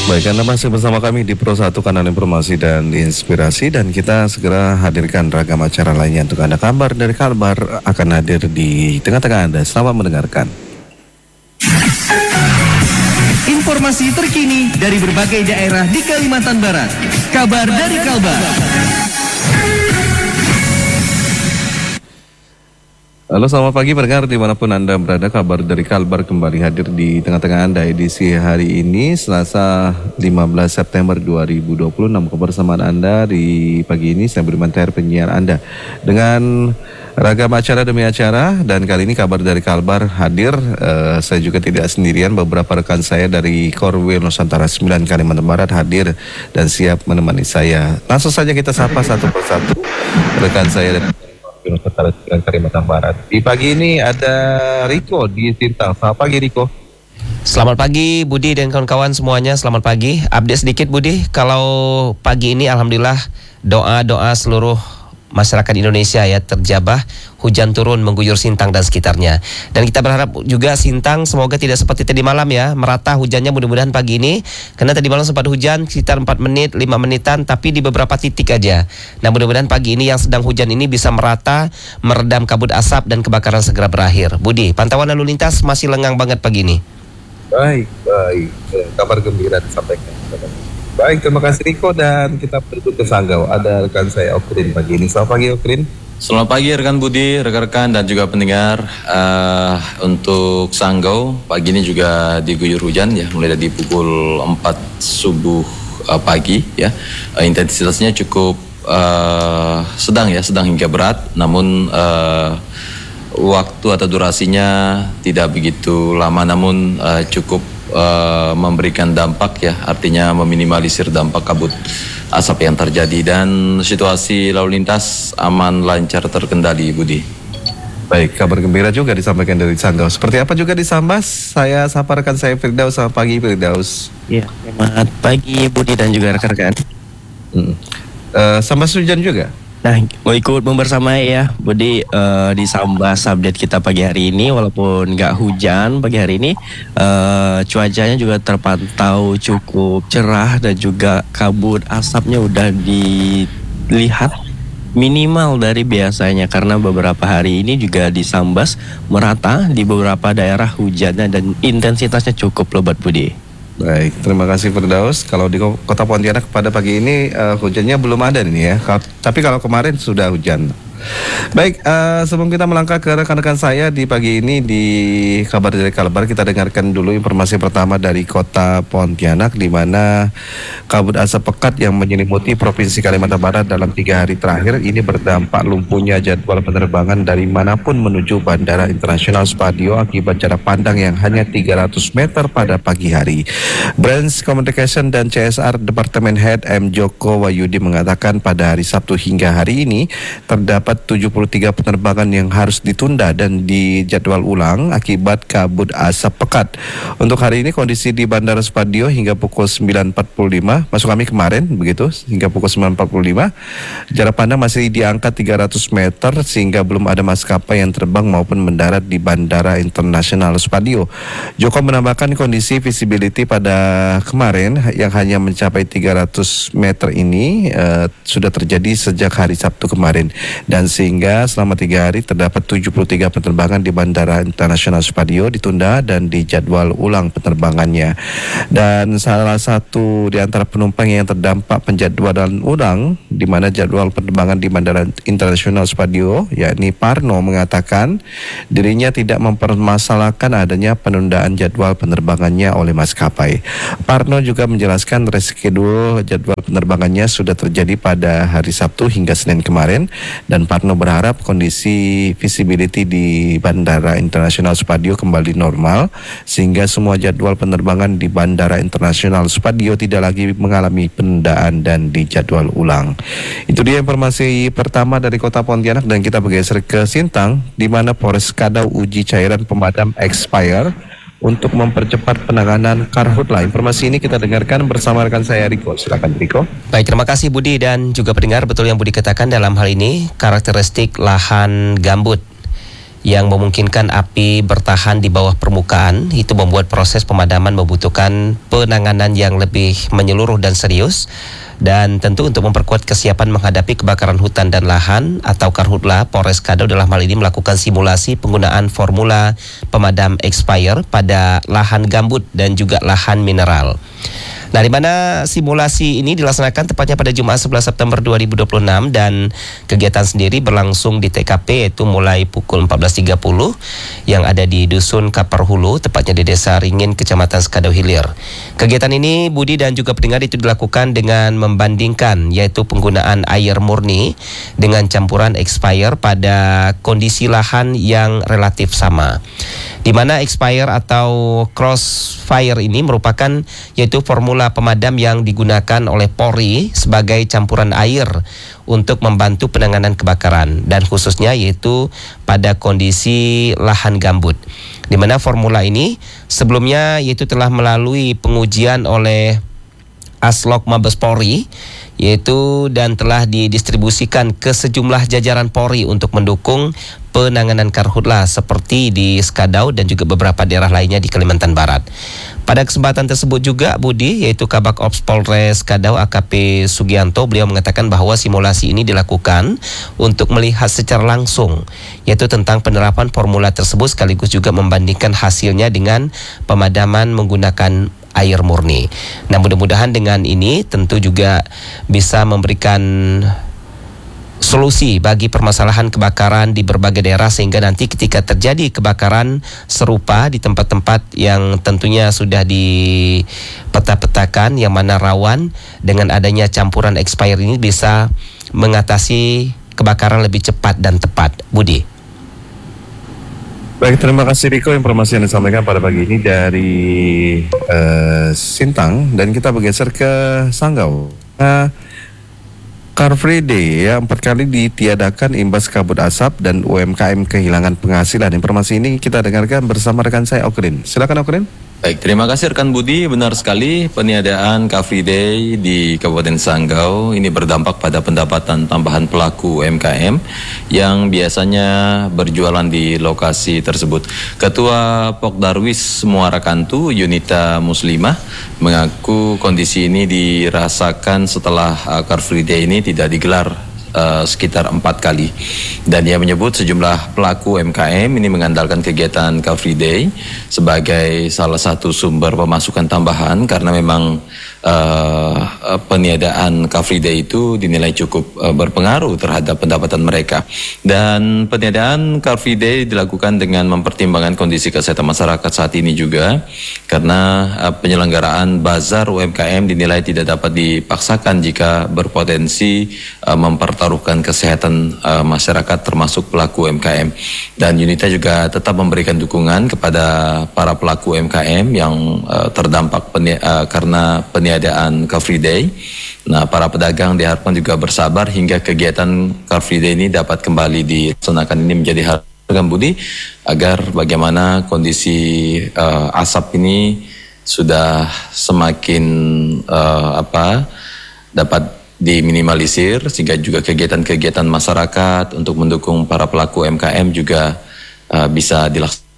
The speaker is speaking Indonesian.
Baik, Anda masih bersama kami di Pro 1 Kanal Informasi dan Inspirasi, dan kita segera hadirkan ragam acara lainnya untuk Anda. Kabar dari Kalbar akan hadir di tengah-tengah Anda. Selamat mendengarkan. Informasi terkini dari berbagai daerah di Kalimantan Barat. Kabar dari Kalbar. Halo, selamat pagi pendengar dimanapun Anda berada. Kabar dari Kalbar kembali hadir di tengah-tengah Anda edisi hari ini Selasa 15 September 2026. Kebersamaan Anda di pagi ini saya Budiman Tahir, penyiar Anda, dengan ragam acara demi acara. Dan kali ini kabar dari Kalbar hadir, saya juga tidak sendirian. Beberapa rekan saya dari Korwil Nusantara 9 Kalimantan Barat hadir dan siap menemani saya. Langsung saja kita sapa satu persatu rekan saya dari Nusantara 9 Kalimantan Barat. Di pagi ini ada Riko di Sintang. Selamat pagi Riko. Selamat pagi Budi dan kawan-kawan semuanya, selamat pagi. Update sedikit Budi, kalau pagi ini alhamdulillah doa seluruh masyarakat Indonesia ya terjabah, hujan turun mengguyur Sintang dan sekitarnya. Dan kita berharap juga Sintang semoga tidak seperti tadi malam ya, merata hujannya mudah-mudahan pagi ini. Karena tadi malam sempat hujan sekitar 4 menit, 5 menitan, tapi di beberapa titik aja. Nah mudah-mudahan pagi ini yang sedang hujan ini bisa merata, meredam kabut asap dan kebakaran segera berakhir. Budi, pantauan lalu lintas masih lengang banget pagi ini. Baik. Kabar gembira disampaikan. Baik, terima kasih Riko, dan kita berikut ke Sanggau. Ada rekan saya Okrin pagi ini. Selamat pagi Okrin. Selamat pagi rekan Budi, rekan-rekan dan juga pendengar. Untuk Sanggau pagi ini juga diguyur hujan ya, mulai dari pukul 4 subuh pagi ya. Intensitasnya cukup sedang hingga berat, namun waktu atau durasinya tidak begitu lama, namun cukup memberikan dampak ya, artinya meminimalisir dampak kabut asap yang terjadi, dan situasi lalu lintas aman, lancar, terkendali Budi. Baik, kabar gembira juga disampaikan dari Sanggau. Seperti apa juga di Sambas? Saya sapa rekan saya Firdaus. Selamat pagi Firdaus. Ya, selamat pagi Budi dan juga rekan-rekan. Sambas hujan juga? Nah, mau ikut membersamai ya Budi di Sambas update kita pagi hari ini. Walaupun nggak hujan pagi hari ini, cuacanya juga terpantau cukup cerah dan juga kabut asapnya udah dilihat minimal dari biasanya, karena beberapa hari ini juga di Sambas merata di beberapa daerah hujannya dan intensitasnya cukup lebat Budi. Baik, terima kasih Firdaus. Kalau di Kota Pontianak pada pagi ini hujannya belum ada nih ya. Tapi kalau kemarin sudah hujan. Baik, sebelum kita melangkah ke rekan-rekan saya di pagi ini di kabar dari Kalbar, kita dengarkan dulu informasi pertama dari Kota Pontianak, di mana kabut asap pekat yang menyelimuti Provinsi Kalimantan Barat dalam 3 hari terakhir ini berdampak lumpuhnya jadwal penerbangan dari manapun menuju Bandara Internasional Supadio akibat jarak pandang yang hanya 300 meter pada pagi hari. Branch Communication dan CSR Departemen Head M. Joko Wahyudi mengatakan pada hari Sabtu hingga hari ini terdapat 73 penerbangan yang harus ditunda dan dijadwal ulang akibat kabut asap pekat. Untuk hari ini kondisi di Bandara Supadio hingga pukul 9.45, masuk kami kemarin begitu, hingga pukul 9.45, jarak pandang masih di angka 300 meter sehingga belum ada maskapai yang terbang maupun mendarat di Bandara Internasional Supadio. Joko menambahkan kondisi visibility pada kemarin yang hanya mencapai 300 meter ini sudah terjadi sejak hari Sabtu kemarin, dan sehingga selama 3 hari terdapat 73 penerbangan di Bandara Internasional Supadio ditunda dan dijadwal ulang penerbangannya. Dan salah satu di antara penumpang yang terdampak penjadwalan ulang di mana jadwal penerbangan di Bandara Internasional Supadio, yakni Parno, mengatakan dirinya tidak mempermasalahkan adanya penundaan jadwal penerbangannya oleh maskapai. Parno juga menjelaskan reschedule jadwal penerbangannya sudah terjadi pada hari Sabtu hingga Senin kemarin, dan Parno berharap kondisi visibility di Bandara Internasional Supadio kembali normal sehingga semua jadwal penerbangan di Bandara Internasional Supadio tidak lagi mengalami penundaan dan dijadwal ulang. Itu dia informasi pertama dari Kota Pontianak, dan kita bergeser ke Sintang di mana Polres Kadau uji cairan pemadam expired untuk mempercepat penanganan karhutla. Informasi ini kita dengarkan bersama rekan saya Riko. Silakan Riko. Baik, terima kasih Budi dan juga pendengar. Betul yang Budi katakan dalam hal ini karakteristik lahan gambut yang memungkinkan api bertahan di bawah permukaan. Itu membuat proses pemadaman membutuhkan penanganan yang lebih menyeluruh dan serius. Dan tentu untuk memperkuat kesiapan menghadapi kebakaran hutan dan lahan atau Karhutla, Polres Skadau dalam hal ini melakukan simulasi penggunaan formula pemadam expired pada lahan gambut dan juga lahan mineral. Nah, di mana simulasi ini dilaksanakan tepatnya pada Jumat 11 September 2026 dan kegiatan sendiri berlangsung di TKP yaitu mulai pukul 14.30 yang ada di Dusun Kaparhulu, tepatnya di Desa Ringin, Kecamatan Skadau Hilir. Kegiatan ini Budi dan juga pendengar itu dilakukan dengan membandingkan yaitu penggunaan air murni dengan campuran expire pada kondisi lahan yang relatif sama. Di mana expire atau crossfire ini merupakan yaitu formula pemadam yang digunakan oleh Polri sebagai campuran air untuk membantu penanganan kebakaran dan khususnya yaitu pada kondisi lahan gambut. Di mana formula ini sebelumnya yaitu telah melalui pengujian oleh Aslok Mabes Polri yaitu dan telah didistribusikan ke sejumlah jajaran Polri untuk mendukung penanganan karhutla seperti di Skadau dan juga beberapa daerah lainnya di Kalimantan Barat. Pada kesempatan tersebut juga Budi, yaitu Kabak Ops Polres Skadau AKP Sugianto, beliau mengatakan bahwa simulasi ini dilakukan untuk melihat secara langsung yaitu tentang penerapan formula tersebut sekaligus juga membandingkan hasilnya dengan pemadaman menggunakan air murni. Nah, mudah-mudahan dengan ini tentu juga bisa memberikan solusi bagi permasalahan kebakaran di berbagai daerah sehingga nanti ketika terjadi kebakaran serupa di tempat-tempat yang tentunya sudah dipeta-petakan yang mana rawan, dengan adanya campuran expired ini bisa mengatasi kebakaran lebih cepat dan tepat. Budi. Baik, terima kasih Riko informasi yang disampaikan pada pagi ini dari Sintang, dan kita bergeser ke Sanggau. Car Free Day ya 4 kali ditiadakan imbas kabut asap dan UMKM kehilangan penghasilan. Informasi ini kita dengarkan bersama rekan saya Okrin. Silakan Okrin. Baik, terima kasih rekan Budi. Benar sekali, peniadaan Car Free Day di Kabupaten Sanggau ini berdampak pada pendapatan tambahan pelaku UMKM yang biasanya berjualan di lokasi tersebut. Ketua Pokdarwis Muara Kantu, Yunita Muslimah, mengaku kondisi ini dirasakan setelah Car Free Day ini tidak digelar sekitar 4 kali, dan dia menyebut sejumlah pelaku UMKM ini mengandalkan kegiatan Car Free Day sebagai salah satu sumber pemasukan tambahan karena memang peniadaan Car Free Day itu dinilai cukup berpengaruh terhadap pendapatan mereka. Dan peniadaan Car Free Day dilakukan dengan mempertimbangkan kondisi kesehatan masyarakat saat ini juga, karena penyelenggaraan bazar UMKM dinilai tidak dapat dipaksakan jika berpotensi mempertaruhkan kesehatan masyarakat termasuk pelaku UMKM. Dan Yunita juga tetap memberikan dukungan kepada para pelaku UMKM yang terdampak karena peniadaan Car Free Day. Nah, para pedagang diharapkan juga bersabar hingga kegiatan Car Free Day ini dapat kembali dilaksanakan. Ini menjadi harapan Budi agar bagaimana kondisi asap ini sudah semakin dapat diminimalisir sehingga juga kegiatan-kegiatan masyarakat untuk mendukung para pelaku UMKM juga bisa dilaksanakan.